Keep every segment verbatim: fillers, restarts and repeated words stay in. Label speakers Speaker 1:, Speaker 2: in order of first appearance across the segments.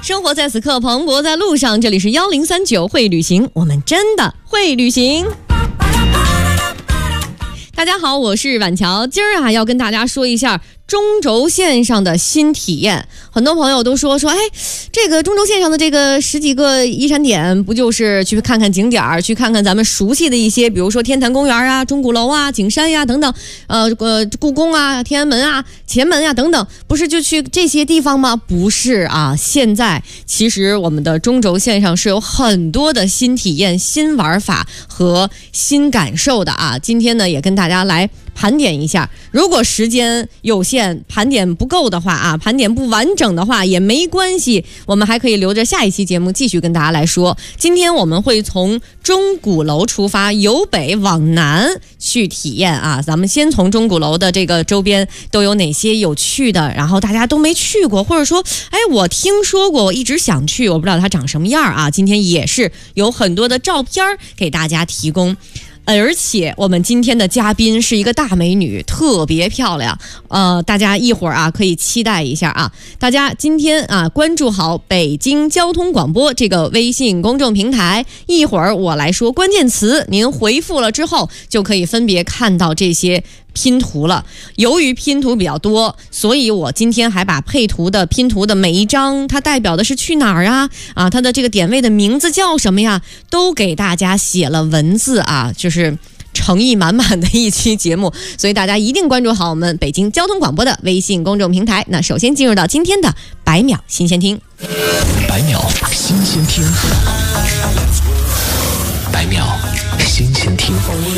Speaker 1: 生活在此刻，蓬勃在路上。这里是一零三九会旅行，我们真的会旅行。大家好，我是婉乔，今儿啊要跟大家说一下中轴线上的新体验。很多朋友都说说，哎，这个中轴线上的这个十几个遗产点，不就是去看看景点，去看看咱们熟悉的一些，比如说天坛公园啊、钟鼓楼啊、景山呀、啊、等等，呃呃，故宫啊、天安门啊、前门啊等等，不是就去这些地方吗？不是啊，现在其实我们的中轴线上是有很多的新体验、新玩法和新感受的啊。今天呢，也跟大家来盘点一下，如果时间有限，盘点不够的话啊，盘点不完整的话也没关系，我们还可以留着下一期节目继续跟大家来说。今天我们会从钟鼓楼出发，由北往南去体验啊。咱们先从钟鼓楼的这个周边都有哪些有趣的，然后大家都没去过，或者说哎我听说过，我一直想去，我不知道它长什么样啊。今天也是有很多的照片给大家提供。而且我们今天的嘉宾是一个大美女，特别漂亮，呃，大家一会儿啊可以期待一下啊。大家今天啊关注好北京交通广播这个微信公众平台，一会儿我来说关键词，您回复了之后就可以分别看到这些拼图了。由于拼图比较多，所以我今天还把配图的拼图的每一张它代表的是去哪儿啊啊，它的这个点位的名字叫什么呀，都给大家写了文字啊，就是诚意满满的一期节目，所以大家一定关注好我们北京交通广播的微信公众平台。那首先进入到今天的百秒新鲜听，
Speaker 2: 百秒新鲜听，百秒新鲜听。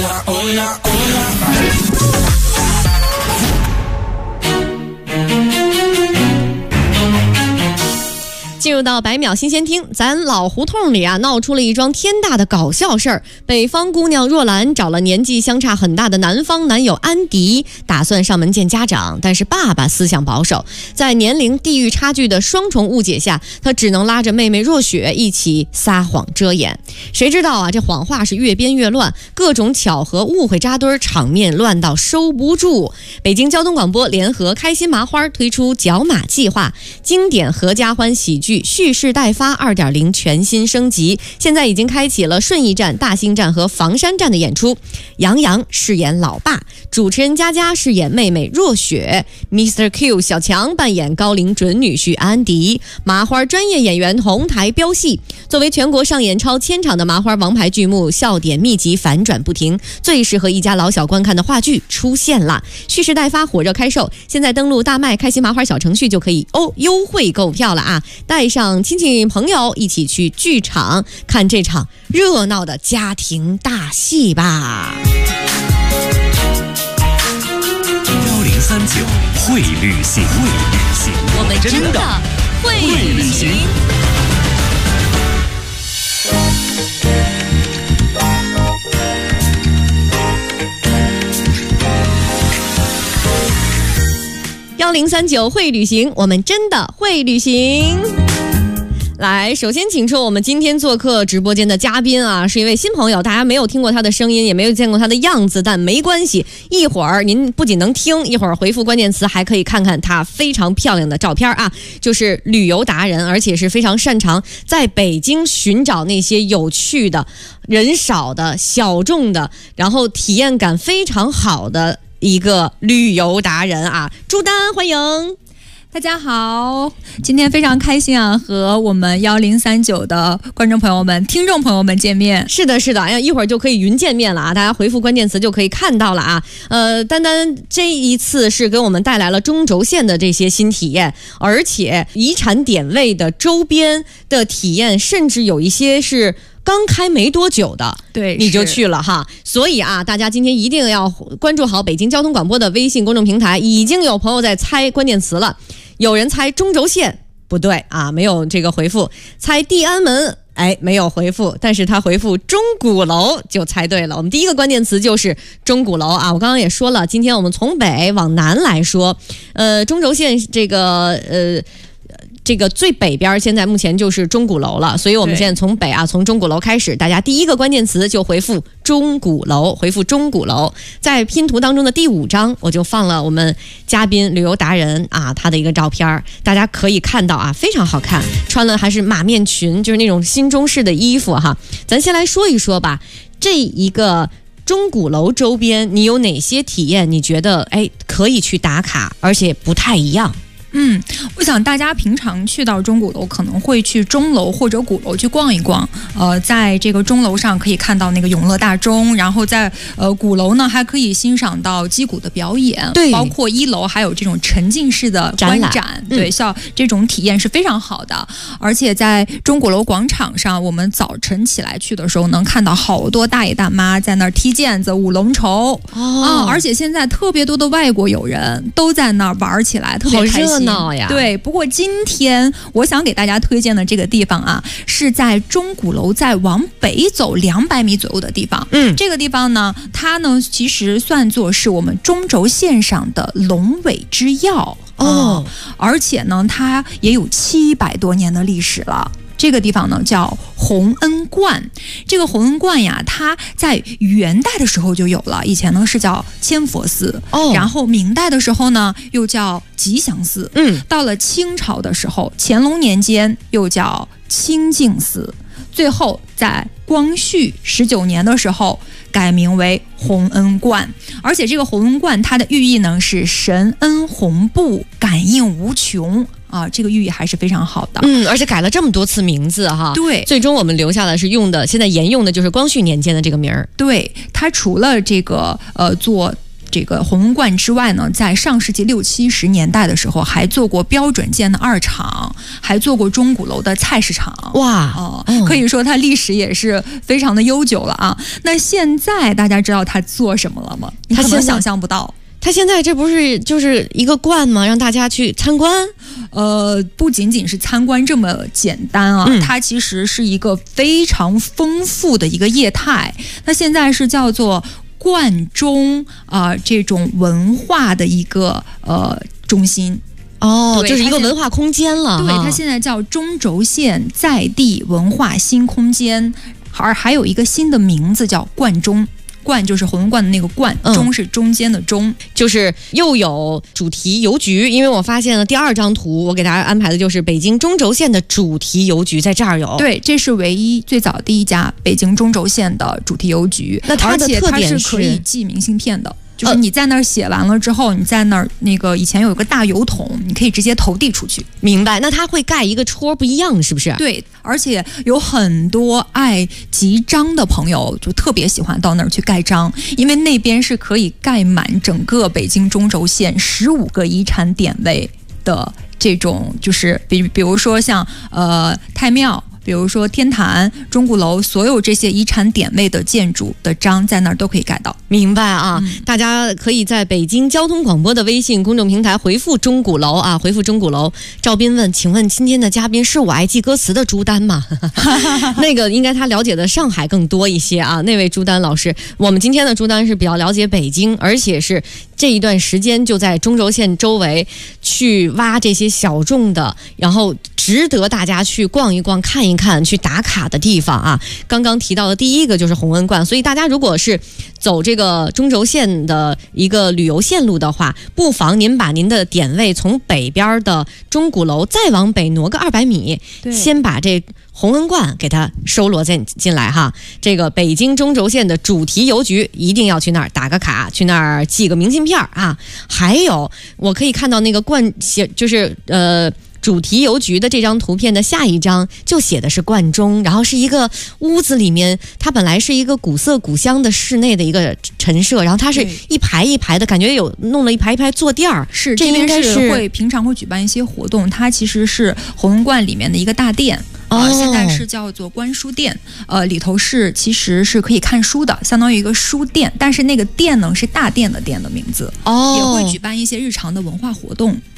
Speaker 1: 进入到百秒新鲜听，咱老胡同里啊闹出了一桩天大的搞笑事儿。北方姑娘若兰找了年纪相差很大的南方男友安迪，打算上门见家长，但是爸爸思想保守，在年龄地域差距的双重误解下，他只能拉着妹妹若雪一起撒谎遮掩。谁知道啊，这谎话是越编越乱，各种巧合误会扎堆，场面乱到收不住。北京交通广播联合开心麻花推出角马计划，经典合家欢喜剧蓄势待发 二点零 全新升级，现在已经开启了顺义站、大兴站和房山站的演出。杨洋饰演老爸，主持人佳佳饰演妹妹若雪， Mister Q 小强扮演高龄准女婿安迪，麻花专业演员同台飙戏。作为全国上演超千场的麻花王牌剧目，笑点密集，反转不停，最适合一家老小观看的话剧出现了。蓄势待发，火热开售，现在登录大麦开心麻花小程序就可以哦优惠购票了啊！带上亲戚朋友一起去剧场看这场热闹的家庭大戏吧。
Speaker 2: 一零三九会旅行，会旅行，
Speaker 1: 我们真的会旅行。一零三九会旅行，我们真的会旅行。来，首先请出我们今天做客直播间的嘉宾啊，是一位新朋友，大家没有听过他的声音，也没有见过他的样子，但没关系，一会儿您不仅能听，一会儿回复关键词还可以看看他非常漂亮的照片啊，就是旅游达人，而且是非常擅长在北京寻找那些有趣的、人少的、小众的，然后体验感非常好的一个旅游达人啊，朱丹，欢迎。
Speaker 3: 大家好，今天非常开心啊，和我们一零三九的观众朋友们、听众朋友们见面。
Speaker 1: 是的，是的，哎呀，一会儿就可以云见面了啊！大家回复关键词就可以看到了啊。呃，丹丹这一次是给我们带来了中轴线的这些新体验，而且遗产点位的周边的体验，甚至有一些是刚开没多久的，
Speaker 3: 对，
Speaker 1: 你就去了哈。所以啊，大家今天一定要关注好北京交通广播的微信公众平台，已经有朋友在猜关键词了。有人猜中轴线，不对啊，没有这个回复。猜地安门，哎，没有回复，但是他回复钟鼓楼就猜对了。我们第一个关键词就是钟鼓楼啊，我刚刚也说了，今天我们从北往南来说，呃，中轴线这个呃。 这个最北边现在目前就是钟鼓楼了，所以我们现在从北啊，从钟鼓楼开始，大家第一个关键词就回复钟鼓楼，回复钟鼓楼。在拼图当中的第五张，我就放了我们嘉宾旅游达人啊他的一个照片，大家可以看到啊，非常好看，穿了还是马面裙，就是那种新中式的衣服哈。咱先来说一说吧，这一个钟鼓楼周边你有哪些体验？你觉得哎可以去打卡，而且不太一样？
Speaker 3: 嗯，我想大家平常去到钟鼓楼，可能会去钟楼或者鼓楼去逛一逛。呃，在这个钟楼上可以看到那个永乐大钟，然后在呃鼓楼呢还可以欣赏到击鼓的表演，
Speaker 1: 对，
Speaker 3: 包括一楼还有这种沉浸式的观展，
Speaker 1: 展
Speaker 3: 对，
Speaker 1: 嗯、
Speaker 3: 像这种体验是非常好的。而且在钟鼓楼广场上，我们早晨起来去的时候，能看到好多大爷大妈在那儿踢毽子、舞龙绸
Speaker 1: 哦、
Speaker 3: 啊，而且现在特别多的外国友人都在那儿玩起来，特别开心。
Speaker 1: 闹呀，
Speaker 3: 对。不过今天我想给大家推荐的这个地方啊，是在钟鼓楼再往北走两百米左右的地方。
Speaker 1: 嗯，
Speaker 3: 这个地方呢，它呢其实算作是我们中轴线上的龙尾之要
Speaker 1: 哦、嗯，
Speaker 3: 而且呢，它也有七百多年的历史了。这个地方呢叫洪恩观，这个洪恩观呀，它在元代的时候就有了，以前呢是叫千佛寺，
Speaker 1: 哦，
Speaker 3: 然后明代的时候呢又叫吉祥寺，
Speaker 1: 嗯，
Speaker 3: 到了清朝的时候，乾隆年间又叫清净寺，最后在光绪十九年的时候改名为洪恩观。而且这个洪恩观它的寓意呢是神恩宏布，感应无穷。啊，这个寓意还是非常好的。
Speaker 1: 嗯，而且改了这么多次名字哈，
Speaker 3: 对，
Speaker 1: 最终我们留下的是用的，现在沿用的就是光绪年间的这个名儿。
Speaker 3: 对，它除了这个呃做这个洪恩观之外呢，在上世纪六七十年代的时候，还做过标准件的二厂，还做过钟鼓楼的菜市场。
Speaker 1: 哇，
Speaker 3: 哦、嗯，可以说它历史也是非常的悠久了啊。那现在大家知道它做什么了吗？你可能想象不到。
Speaker 1: 他现在这不是就是一个观吗？让大家去参观？
Speaker 3: 呃，不仅仅是参观这么简单啊，嗯、它其实是一个非常丰富的一个业态。它现在是叫做观钟啊、呃、这种文化的一个呃中心。
Speaker 1: 哦，就是一个文化空间了。
Speaker 3: 对，它现在叫中轴线在地文化新空间，而还有一个新的名字叫观钟。观就是洪恩观的那个观，钟是中间的钟、嗯，
Speaker 1: 就是又有主题邮局。因为我发现了第二张图，我给大家安排的就是北京中轴线的主题邮局，在这儿有。
Speaker 3: 对，这是唯一最早第一家北京中轴线的主题邮局。
Speaker 1: 那它的特点是，
Speaker 3: 而且它是可以寄明信片的。就是你在那儿写完了之后，你在那儿那个以前有一个大邮筒，你可以直接投递出去。
Speaker 1: 明白？那它会盖一个戳不一样，是不是？
Speaker 3: 对，而且有很多爱集章的朋友就特别喜欢到那儿去盖章，因为那边是可以盖满整个北京中轴线十五个遗产点位的这种，就是比比如说像呃太庙。比如说天坛、钟鼓楼，所有这些遗产点位的建筑的章在那儿都可以盖到。
Speaker 1: 明白啊、
Speaker 3: 嗯、
Speaker 1: 大家可以在北京交通广播的微信公众平台回复钟鼓楼啊，回复钟鼓楼。赵斌问，请问今天的嘉宾是我爱记歌词的朱丹吗？那个应该他了解的上海更多一些啊。那位朱丹老师，我们今天的朱丹是比较了解北京，而且是这一段时间就在中轴线周围去挖这些小众的，然后值得大家去逛一逛、看一看、去打卡的地方啊。刚刚提到的第一个就是洪恩观，所以大家如果是走这个中轴线的一个旅游线路的话，不妨您把您的点位从北边的钟鼓楼再往北挪个二百米，先把这洪恩观给它收罗进进来哈。这个北京中轴线的主题邮局一定要去那儿打个卡，去那儿寄个明信片啊。还有，我可以看到那个观写就是呃。主题邮局的这张图片的下一张就写的是观钟，然后是一个屋子里面，它本来是一个古色古香的室内的一个陈设，然后它是一排一排的，感觉有弄了一排一排坐垫儿。
Speaker 3: 是，
Speaker 1: 这
Speaker 3: 边是会平常会举办一些活动，它其实是洪恩观里面的一个大殿。呃、哦，现在是叫做观书殿，呃，里头是其实是可以看书的，相当于一个书店，但是那个殿呢是大殿的殿的名字。哦，也会举办一些日常的文化活动。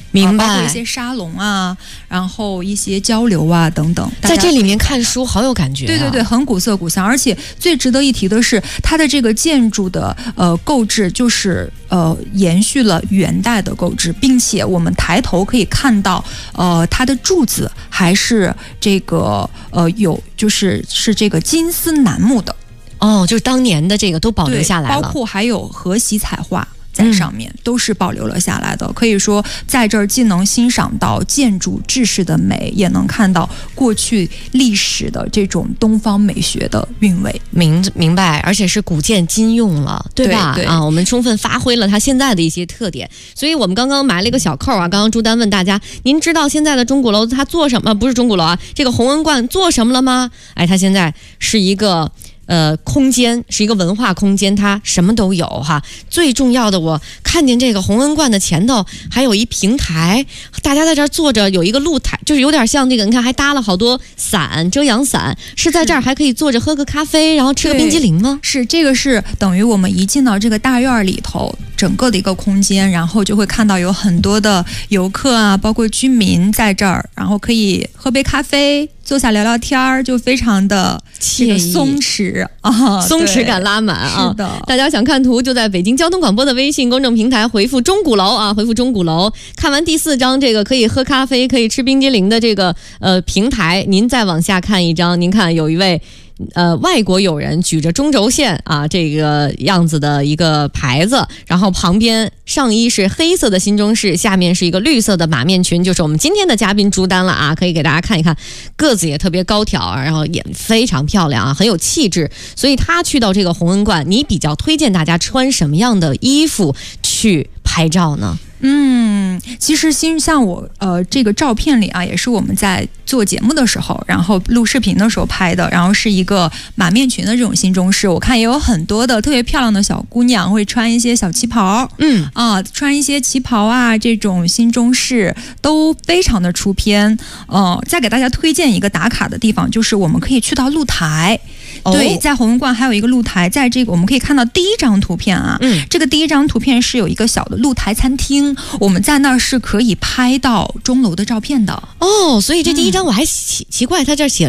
Speaker 1: 明白、
Speaker 3: 啊，包括一些沙龙啊，然后一些交流啊等等。
Speaker 1: 在这里面看书好有感觉、啊。
Speaker 3: 对对对，很古色古香，而且最值得一提的是，它的这个建筑的呃构置就是呃延续了元代的构置，并且我们抬头可以看到呃它的柱子还是这个呃有就是是这个金丝楠木的。
Speaker 1: 哦，就是当年的这个都保留下来了，
Speaker 3: 包括还有河西彩画在上面、嗯、都是保留了下来的。可以说在这儿既能欣赏到建筑制式的美，也能看到过去历史的这种东方美学的韵味。
Speaker 1: 明明白，而且是古建今用了，对吧？
Speaker 3: 对对
Speaker 1: 啊，我们充分发挥了它现在的一些特点。所以我们刚刚埋了一个小扣啊，刚刚朱丹问大家，您知道现在的钟鼓楼它做什么？不是钟鼓楼啊，这个弘文观做什么了吗？哎，它现在是一个。呃，空间是一个文化空间，它什么都有哈。最重要的，我看见这个弘文观的前头还有一平台，大家在这儿坐着，有一个露台，就是有点像这个，你看还搭了好多伞，遮阳伞，是在这儿还可以坐着喝个咖啡，然后吃个冰激凌吗？
Speaker 3: 是，这个是等于我们一进到这个大院里头，整个的一个空间，然后就会看到有很多的游客啊，包括居民在这儿，然后可以喝杯咖啡。坐下聊聊天儿，就非常的这个松弛啊，
Speaker 1: 松弛感拉满啊！
Speaker 3: 是的，
Speaker 1: 大家想看图就在北京交通广播的微信公众平台回复钟鼓楼啊，回复钟鼓楼。看完第四张这个可以喝咖啡、可以吃冰激凌的这个呃平台，您再往下看一张，您看有一位。呃，外国友人举着中轴线啊，这个样子的一个牌子，然后旁边上衣是黑色的新中式，下面是一个绿色的马面裙，就是我们今天的嘉宾朱丹了啊，可以给大家看一看，个子也特别高挑，然后也非常漂亮啊，很有气质。所以他去到这个弘文观，你比较推荐大家穿什么样的衣服去拍照呢？
Speaker 3: 嗯，其实新像我呃这个照片里啊，也是我们在做节目的时候，然后录视频的时候拍的，然后是一个马面裙的这种新中式，我看也有很多的特别漂亮的小姑娘会穿一些小旗袍，
Speaker 1: 嗯
Speaker 3: 啊，穿一些旗袍啊，这种新中式都非常的出片。呃，再给大家推荐一个打卡的地方，就是我们可以去到露台。
Speaker 1: 哦、
Speaker 3: 对，在弘文观还有一个露台，在这个我们可以看到第一张图片啊，
Speaker 1: 嗯，
Speaker 3: 这个第一张图片是有一个小的露台餐厅，我们在那儿是可以拍到钟楼的照片的。
Speaker 1: 哦，所以这第一张我还奇、嗯、奇怪，他这写